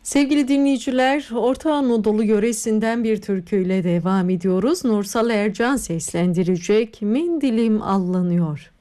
Sevgili dinleyiciler, Orta Anadolu yöresinden bir türküyle devam ediyoruz. Nursal Ercan seslendirecek Mendilim Allanıyor.